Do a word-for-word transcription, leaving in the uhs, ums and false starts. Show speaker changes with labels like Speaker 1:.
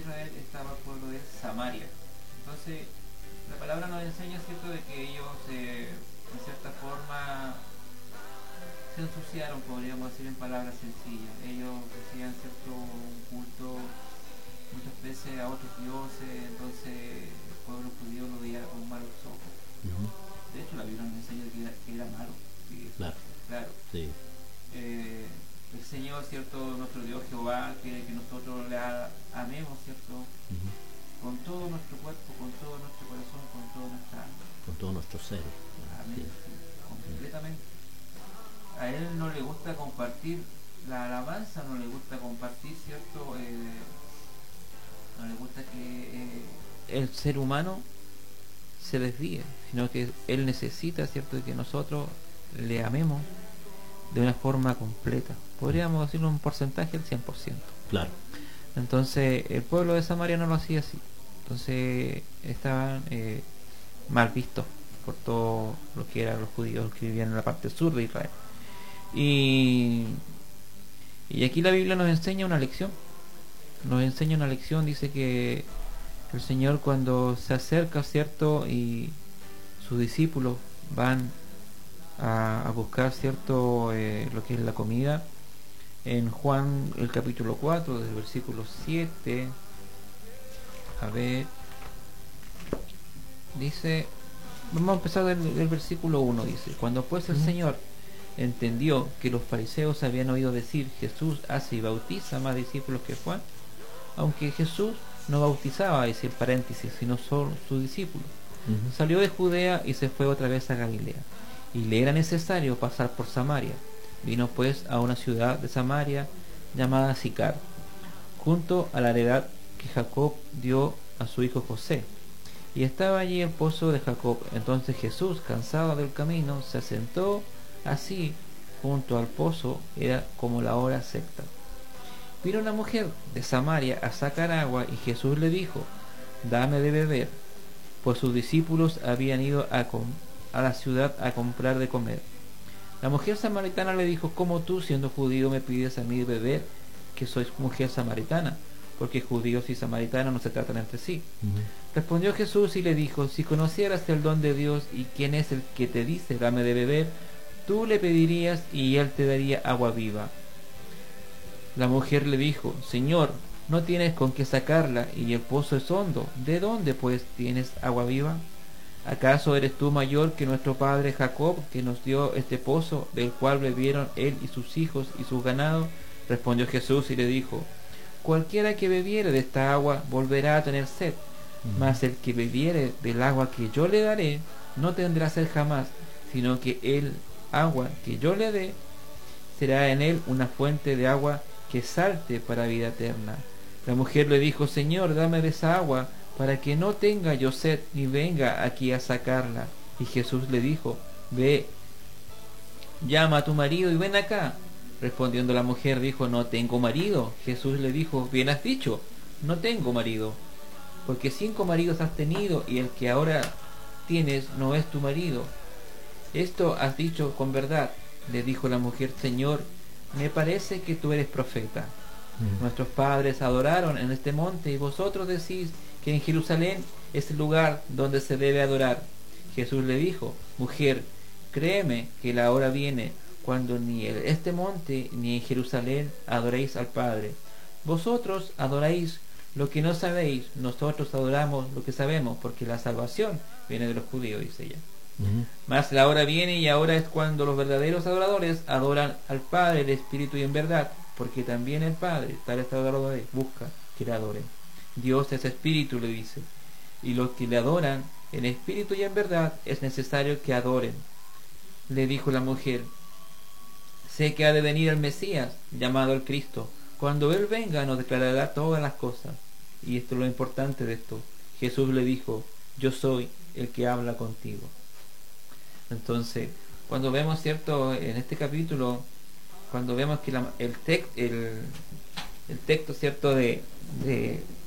Speaker 1: Israel estaba el pueblo de Samaria. Entonces, la palabra nos enseña, ¿cierto?, de que ellos, eh, en cierta forma, se ensuciaron, podríamos decir en palabras sencillas. Ellos hacían, ¿cierto?, un culto muchas veces a otros dioses, entonces el pueblo judío lo veía con malos ojos. Uh-huh. De hecho, la Biblia nos enseña que era, que era malo. Sí,
Speaker 2: claro.
Speaker 1: claro.
Speaker 2: Sí.
Speaker 1: Eh, el Señor, ¿cierto?, nuestro Dios Jehová, quiere que nosotros le amemos, ¿cierto?, uh-huh, con todo nuestro cuerpo, con todo nuestro corazón, con toda nuestra alma,
Speaker 2: con todo nuestro ser.
Speaker 1: Amén. Sí. Sí, completamente. A Él no le gusta compartir la alabanza, no le gusta compartir, ¿cierto?, eh, no le gusta que eh, el ser humano se desvíe, sino que Él necesita, ¿cierto?, de que nosotros le amemos de una forma completa. Podríamos decirlo un porcentaje del cien por ciento.
Speaker 2: Claro.
Speaker 1: Entonces el pueblo de Samaria no lo hacía así. Entonces estaban eh, mal vistos por todos los que eran los judíos que vivían en la parte sur de Israel. Y, y aquí la Biblia nos enseña una lección. Nos enseña una lección, dice que el Señor, cuando se acerca, ¿cierto?, y sus discípulos van a, a buscar, ¿cierto?, eh, lo que es la comida, en Juan el capítulo cuatro, del versículo siete, a ver, dice, vamos a empezar del, del versículo uno, dice: cuando pues el Señor entendió que los fariseos habían oído decir, Jesús hace y bautiza más discípulos que Juan, aunque Jesús no bautizaba, dice el paréntesis, sino solo sus discípulos, uh-huh, salió de Judea y se fue otra vez a Galilea, y le era necesario pasar por Samaria. Vino pues a una ciudad de Samaria llamada Sicar, junto a la heredad que Jacob dio a su hijo José, y estaba allí el pozo de Jacob. Entonces Jesús, cansado del camino, se asentó así junto al pozo. Era como la hora sexta. Vino una mujer de Samaria a sacar agua, y Jesús le dijo: dame de beber, pues sus discípulos habían ido a, com- a la ciudad a comprar de comer. La mujer samaritana le dijo: ¿cómo tú, siendo judío, me pides a mí de beber, que sois mujer samaritana? Porque judíos y samaritanos no se tratan entre sí. Uh-huh. Respondió Jesús y le dijo: si conocieras el don de Dios y quién es el que te dice dame de beber, tú le pedirías y él te daría agua viva. La mujer le dijo: Señor, no tienes con qué sacarla y el pozo es hondo. ¿De dónde pues tienes agua viva? ¿Acaso eres tú mayor que nuestro padre Jacob, que nos dio este pozo, del cual bebieron él y sus hijos y sus ganados? Respondió Jesús y le dijo: cualquiera que bebiere de esta agua volverá a tener sed, uh-huh, mas el que bebiere del agua que yo le daré no tendrá sed jamás, sino que el agua que yo le dé será en él una fuente de agua que salte para vida eterna. La mujer le dijo: Señor, dame de esa agua, para que no tenga yo sed ni venga aquí a sacarla. Y Jesús le dijo: ve, llama a tu marido y ven acá. Respondiendo la mujer dijo: no tengo marido. Jesús le dijo: bien has dicho, no tengo marido, porque cinco maridos has tenido, y el que ahora tienes no es tu marido. Esto has dicho con verdad. Le dijo la mujer: Señor, me parece que tú eres profeta. Mm. Nuestros padres adoraron en este monte, y vosotros decís que en Jerusalén es el lugar donde se debe adorar. Jesús le dijo: mujer, créeme que la hora viene cuando ni en este monte ni en Jerusalén adoréis al Padre. Vosotros adoráis lo que no sabéis, nosotros adoramos lo que sabemos, porque la salvación viene de los judíos, dice ella. Uh-huh. Mas la hora viene y ahora es cuando los verdaderos adoradores adoran al Padre, el Espíritu y en verdad, porque también el Padre, tales adoradores, busca que le adoren. Dios es Espíritu, le dice, y los que le adoran en espíritu y en verdad es necesario que adoren. Le dijo la mujer: sé que ha de venir el Mesías, llamado el Cristo. Cuando Él venga nos declarará todas las cosas. Y esto es lo importante de esto. Jesús le dijo: yo soy el que habla contigo. Entonces, cuando vemos, cierto, en este capítulo, cuando vemos que la, el, text, el, el texto, cierto, de, de